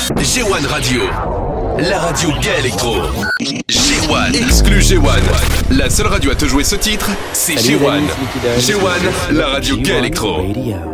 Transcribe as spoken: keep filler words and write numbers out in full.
G un Radio, la radio gay électro. G un, exclu G un. La seule radio à te jouer ce titre, c'est G un. G un, la radio gay électro.